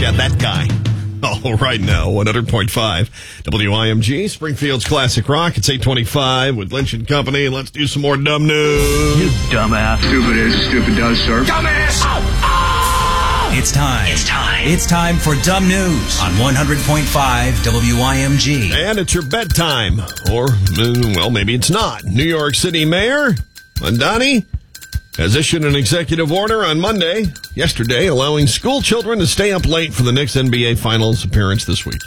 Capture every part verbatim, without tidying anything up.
Yeah, that guy. Oh, right now, one hundred point five W I M G, Springfield's Classic Rock. It's eight twenty-five with Lynch and Company. Let's do some more dumb news. You dumbass. Stupid is, stupid does, sir. Dumbass! Oh, oh! It's time. It's time. It's time for Dumb News on one hundred point five W I M G. And it's your bedtime. Or, well, maybe it's not. New York City Mayor Mamdani has issued an executive order on Monday, yesterday, allowing school children to stay up late for the Knicks N B A Finals appearance this week.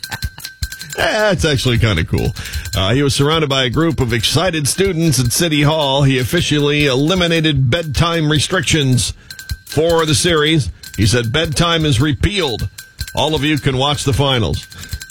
That's actually kind of cool. Uh, he was surrounded by a group of excited students at City Hall. He officially eliminated bedtime restrictions for the series. He said bedtime is repealed. All of you can watch the finals.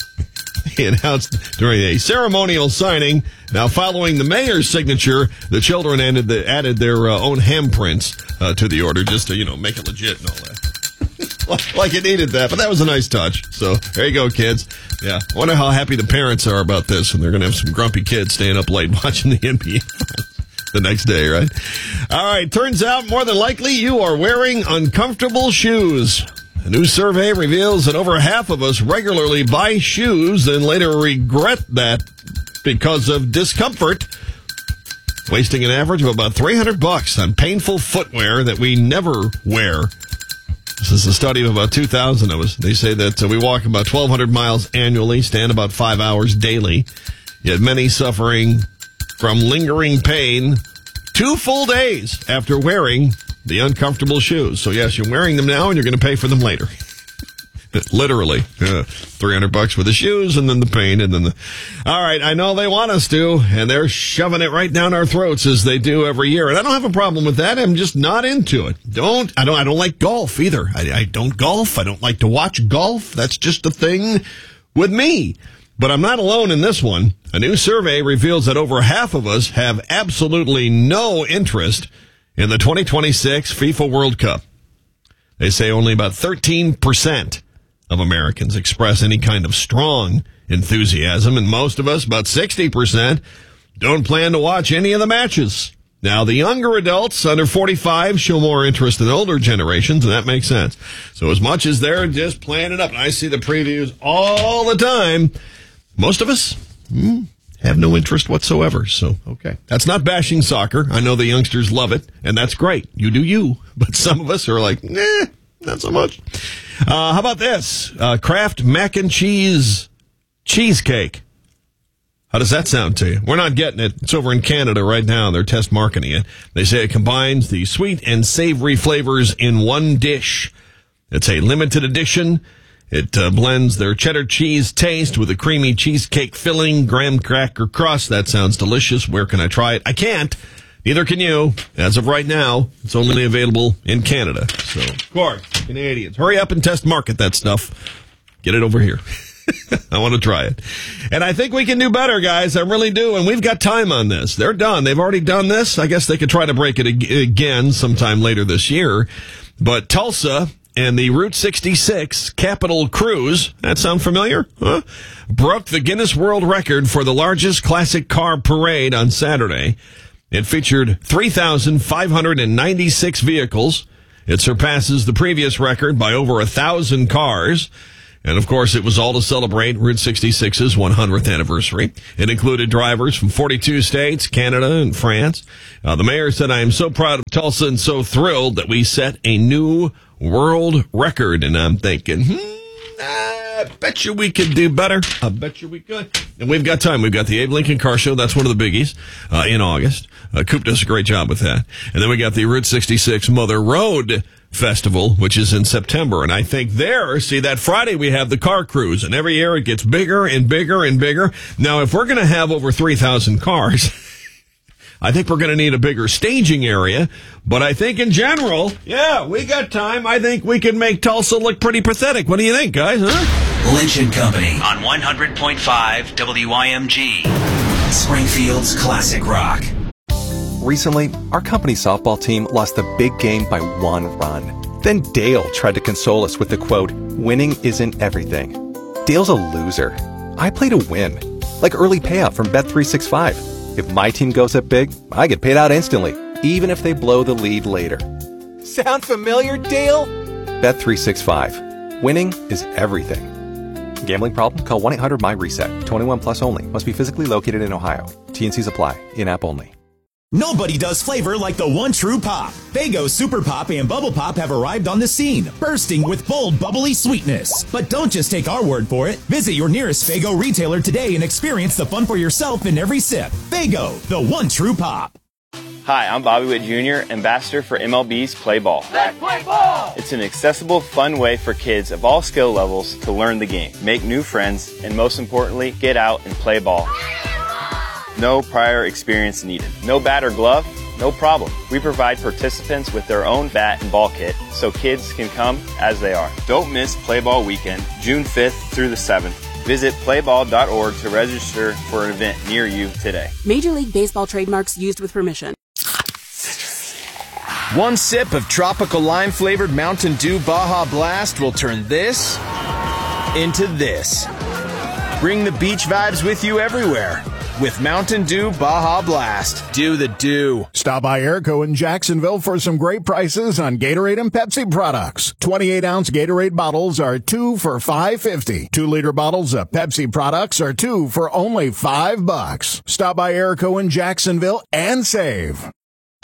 He announced during a ceremonial signing. Now, following the mayor's signature, the children added, the, added their uh, own handprints uh, to the order just to, you know, make it legit and all that. like, like it needed that, but that was a nice touch. So, there you go, kids. Yeah, I wonder how happy the parents are about this, and they're going to have some grumpy kids staying up late watching the N B A the next day, right? All right, turns out more than likely you are wearing uncomfortable shoes. A new survey reveals that over half of us regularly buy shoes and later regret that because of discomfort, wasting an average of about three hundred bucks on painful footwear that we never wear. This is a study of about two thousand of us. They say that uh, we walk about twelve hundred miles annually, stand about five hours daily, yet many suffering from lingering pain two full days after wearing the uncomfortable shoes. So, yes, you're wearing them now, and you're going to pay for them later. Literally. Uh, three hundred bucks for the shoes, and then the pain, and then the... All right, I know they want us to, and they're shoving it right down our throats as they do every year. And I don't have a problem with that. I'm just not into it. Don't, I don't, I don't like golf either. I, I don't golf. I don't like to watch golf. That's just a thing with me. But I'm not alone in this one. A new survey reveals that over half of us have absolutely no interest in the twenty twenty-six FIFA World Cup. They say only about thirteen percent of Americans express any kind of strong enthusiasm, and most of us, about sixty percent, don't plan to watch any of the matches. Now, the younger adults under forty-five show more interest than older generations, and that makes sense. So as much as they're just playing it up, and I see the previews all the time, most of us... Hmm, have no interest whatsoever. So, okay. That's not bashing soccer. I know the youngsters love it, and that's great. You do you. But some of us are like, nah, not so much. Uh, how about this? Uh, Kraft mac and cheese cheesecake. How does that sound to you? We're not getting it. It's over in Canada right now. They're test marketing it. They say it combines the sweet and savory flavors in one dish. It's a limited edition. It uh, blends their cheddar cheese taste with a creamy cheesecake filling, graham cracker crust. That sounds delicious. Where can I try it? I can't. Neither can you. As of right now, it's only available in Canada. So, of course, Canadians, hurry up and test market that stuff. Get it over here. I want to try it. And I think we can do better, guys. I really do. And we've got time on this. They're done. They've already done this. I guess they could try to break it ag- again sometime later this year. But Tulsa... and the Route sixty-six Capitol Cruise, that sound familiar? Huh? Broke the Guinness World Record for the largest classic car parade on Saturday. It featured three thousand five hundred ninety-six vehicles. It surpasses the previous record by over a thousand cars. And, of course, it was all to celebrate Route sixty-six's one hundredth anniversary. It included drivers from forty-two states, Canada, and France. Uh, the mayor said, I am so proud of Tulsa and so thrilled that we set a new world record. And I'm thinking, hmm, I bet you we could do better. I bet you we could. And we've got time. We've got the Abe Lincoln Car Show. That's one of the biggies uh, in August. Uh, Coop does a great job with that. And then we got the Route sixty-six Mother Road Festival, which is in September. And I think there, see, that Friday we have the car cruise. And every year it gets bigger and bigger and bigger. Now, if we're going to have over three thousand cars... I think we're going to need a bigger staging area, but I think in general, yeah, we got time. I think we can make Tulsa look pretty pathetic. What do you think, guys, huh? Lynch and Company on one hundred point five W I M G, Springfield's Classic Rock. Recently, our company softball team lost the big game by one run. Then Dale tried to console us with the quote, winning isn't everything. Dale's a loser. I play to win, like early payout from Bet three sixty-five. If my team goes up big, I get paid out instantly, even if they blow the lead later. Sound familiar, Dale? Bet three sixty-five. Winning is everything. Gambling problem? Call one eight hundred my reset. twenty-one plus only. Must be physically located in Ohio. T N Cs apply. In-app only. Nobody does flavor like the one true pop. Faygo Super Pop and Bubble Pop have arrived on the scene, bursting with bold, bubbly sweetness. But don't just take our word for it. Visit your nearest Faygo retailer today and experience the fun for yourself in every sip. Faygo, the one true pop. Hi, I'm Bobby Witt Junior, ambassador for M L B's Play Ball. Let's play ball! It's an accessible, fun way for kids of all skill levels to learn the game, make new friends, and most importantly, get out and play ball. No prior experience needed. No bat or glove? No problem. We provide participants with their own bat and ball kit so kids can come as they are. Don't miss Play Ball Weekend, June fifth through the seventh. Visit play ball dot org to register for an event near you today. Major League Baseball trademarks used with permission. One sip of tropical lime-flavored Mountain Dew Baja Blast will turn this into this. Bring the beach vibes with you everywhere with Mountain Dew Baja Blast. Do the do. Stop by Airco in Jacksonville for some great prices on Gatorade and Pepsi products. twenty-eight ounce Gatorade bottles are two for five fifty. Two liter bottles of Pepsi products are two for only five bucks. Stop by Airco in Jacksonville and save.